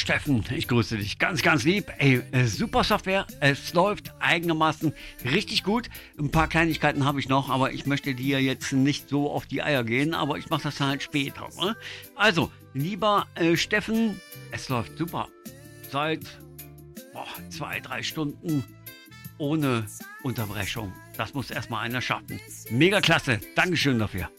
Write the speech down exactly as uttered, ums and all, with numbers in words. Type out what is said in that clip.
Steffen, ich grüße dich ganz, ganz lieb. Ey, äh, super Software, es läuft eigenermaßen richtig gut. Ein paar Kleinigkeiten habe ich noch, aber ich möchte dir jetzt nicht so auf die Eier gehen, aber ich mache das halt später. Ne? Also, lieber äh, Steffen, es läuft super. Seit boah, zwei, drei Stunden ohne Unterbrechung. Das muss erstmal einer schaffen. Mega klasse, Dankeschön dafür.